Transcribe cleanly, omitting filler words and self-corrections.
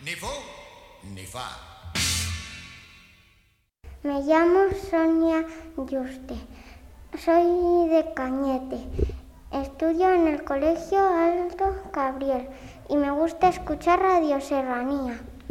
Ni fu ni fa. Me llamo Sonia Yuste, soy de Cañete, estudio en el Colegio Alto Cabriel y me gusta escuchar Radio Serranía.